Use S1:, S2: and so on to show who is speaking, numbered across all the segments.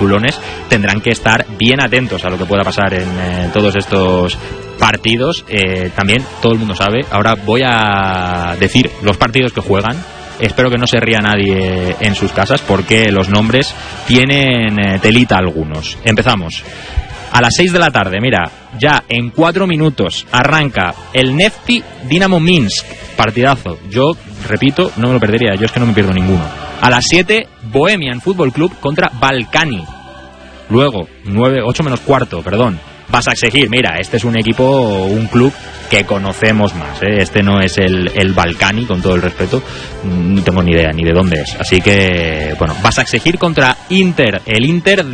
S1: azulones tendrán que estar bien atentos a lo que pueda pasar en todos estos partidos. También todo el mundo sabe, ahora voy a decir los partidos que juegan. Espero que no se ría nadie en sus casas porque los nombres tienen telita algunos. Empezamos. A las 6 de la tarde, mira, ya en 4 minutos arranca el Nefti Dinamo Minsk. Partidazo. Yo, repito, no me lo perdería. Yo es que no me pierdo ninguno. A las 7, Bohemian Football Club contra Balkani. Luego, 8 menos cuarto, perdón. Basaksehir, mira, este es un equipo, un club que conocemos más, ¿eh? Este no es el Balkani, con todo el respeto. No tengo ni idea ni de dónde es. Así que, bueno, Basaksehir contra Inter. El Inter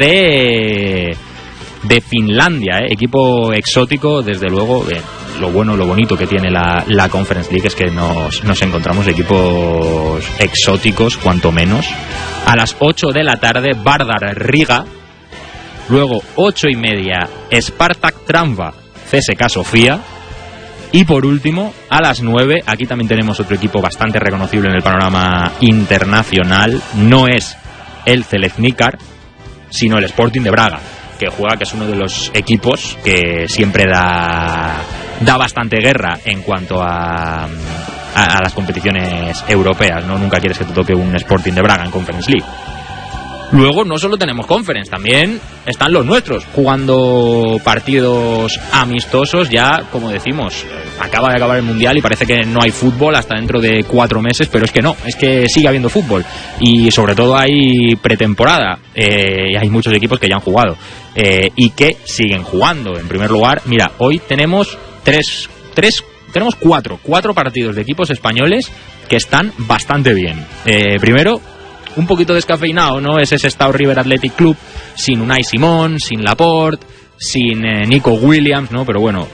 S1: de Finlandia, equipo exótico, desde luego. Lo bueno, lo bonito que tiene la Conference League es que nos encontramos equipos exóticos, cuanto menos. A las 8 de la tarde, Vardar Riga. Luego, 8:30, Spartak Trnava, CSKA Sofía. Y por último, a las 9, aquí también tenemos otro equipo bastante reconocible en el panorama internacional. No es el Željezničar, sino el Sporting de Braga, que es uno de los equipos que siempre da bastante guerra en cuanto a las competiciones europeas, ¿no? Nunca quieres que te toque un Sporting de Braga en Conference League. Luego no solo tenemos Conference, también están los nuestros jugando partidos amistosos. Ya, como decimos, acaba de acabar el Mundial y parece que no hay fútbol hasta dentro de 4 meses, pero es que no, es que sigue habiendo fútbol y sobre todo hay pretemporada, y hay muchos equipos que ya han jugado y que siguen jugando. En primer lugar, mira, hoy tenemos tenemos cuatro partidos de equipos españoles que están bastante bien. Primero, un poquito descafeinado, ¿no? Es ese Sestao River Athletic Club, sin Unai Simón, sin Laporte, sin Nico Williams, ¿no? Pero bueno,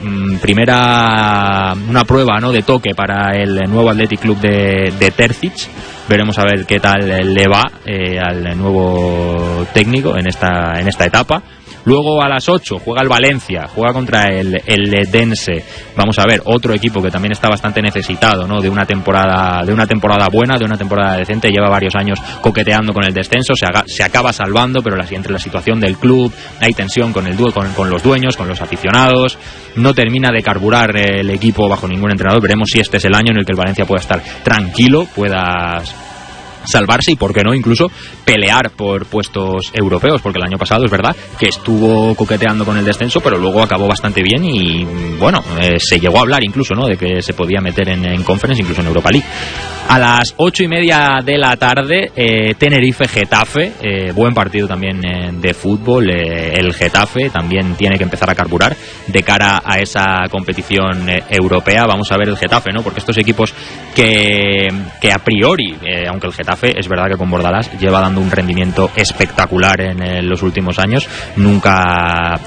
S1: una prueba, ¿no?, de toque para el nuevo Athletic Club de Terzic. Veremos a ver qué tal le va al nuevo técnico en esta etapa. Luego a las 8 juega el Valencia, juega contra el Dense. Vamos a ver, otro equipo que también está bastante necesitado, ¿no?, de una temporada buena, de una temporada decente. Lleva varios años coqueteando con el descenso, se acaba salvando, pero entre la situación del club, hay tensión con los dueños, con los aficionados. No termina de carburar el equipo bajo ningún entrenador. Veremos si este es el año en el que el Valencia pueda estar tranquilo, pueda salvarse y, por qué no, incluso pelear por puestos europeos, porque el año pasado es verdad que estuvo coqueteando con el descenso, pero luego acabó bastante bien y, bueno, se llegó a hablar incluso, ¿no?, de que se podía meter en Conference, incluso en Europa League. A las 8:30 de la tarde, Tenerife-Getafe, buen partido también de fútbol. El Getafe también tiene que empezar a carburar de cara a esa competición europea. Vamos a ver el Getafe, ¿no?, porque estos equipos que a priori, aunque el Getafe es verdad que con Bordalás lleva dando un rendimiento espectacular en los últimos años, nunca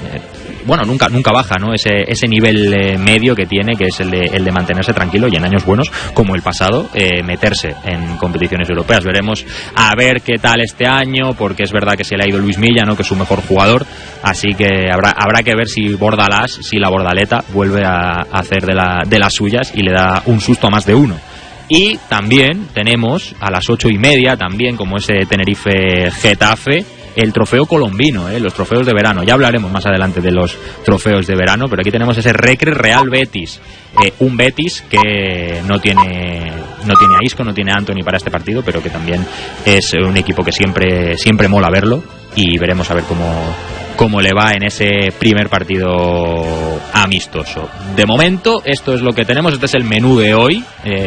S1: baja, ¿no?, ese nivel medio que tiene, que es el de mantenerse tranquilo y en años buenos como el pasado meterse en competiciones europeas. Veremos a ver qué tal este año, porque es verdad que se le ha ido Luis Milla, ¿no?, que es su mejor jugador, así que habrá que ver si la Bordaleta vuelve a hacer de las suyas y le da un susto a más de uno. Y también tenemos a las 8:30, también como ese Tenerife-Getafe, el trofeo colombino, los trofeos de verano. Ya hablaremos más adelante de los trofeos de verano, pero aquí tenemos ese Recre Real Betis. Un Betis que no tiene a Isco, no tiene a Anthony para este partido, pero que también es un equipo que siempre mola verlo, y veremos a ver cómo le va en ese primer partido amistoso. De momento, esto es lo que tenemos, este es el menú de hoy.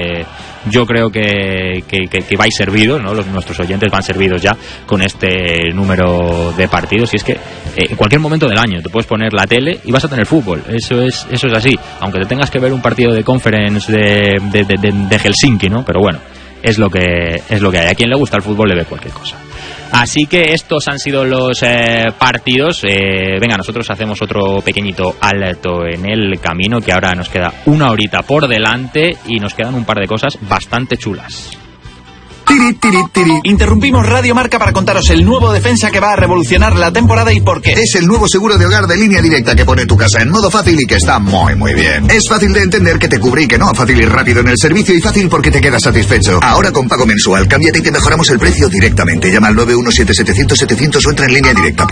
S1: Yo creo que vais servidos, ¿no? Nuestros oyentes van servidos ya con este número de partidos, y es que en cualquier momento del año te puedes poner la tele y vas a tener fútbol. Eso es así, aunque te tengas que ver un partido de Conference de Helsinki, ¿no? Pero bueno, es lo que hay. A quien le gusta el fútbol le ve cualquier cosa. Así que estos han sido los partidos. Venga, nosotros hacemos otro pequeñito alto en el camino, que ahora nos queda una horita por delante y nos quedan un par de cosas bastante chulas.
S2: Interrumpimos Radio Marca para contaros el nuevo defensa que va a revolucionar la temporada y por qué.
S3: Es el nuevo seguro de hogar de Línea Directa que pone tu casa en modo fácil y que está muy bien. Es fácil de entender, que te cubre y que no, fácil y rápido en el servicio y fácil porque te quedas satisfecho. Ahora con pago mensual, cámbiate y te mejoramos el precio directamente. Llama al 917-700-700 o entra en Línea Directa.